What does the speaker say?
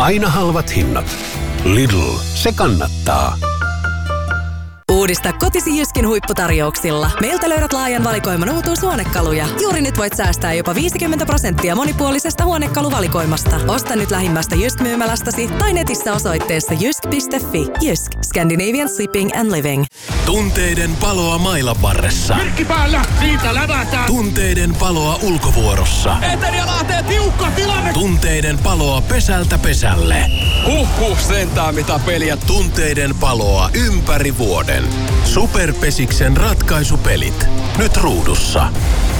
Aina halvat hinnat. Lidl, se kannattaa. Uudista kotisi Jyskin huipputarjouksilla. Meiltä löydät laajan valikoiman uutuushuonekaluja. Juuri nyt voit säästää jopa 50% monipuolisesta huonekaluvalikoimasta. Osta nyt lähimmästä Jysk-myymälästäsi tai netissä osoitteessa jysk.fi. Jysk. Scandinavian Sleeping and Living. Tunteiden paloa mailan varressa. Merkki päällä, siitä lävätään. Tunteiden paloa ulkovuorossa. Eteri ja Lahteen tiukka tilanne. Tunteiden paloa pesältä pesälle. Sentään mitä peliä. Tunteiden paloa ympäri vuoden. Superpesiksen ratkaisupelit. Nyt ruudussa.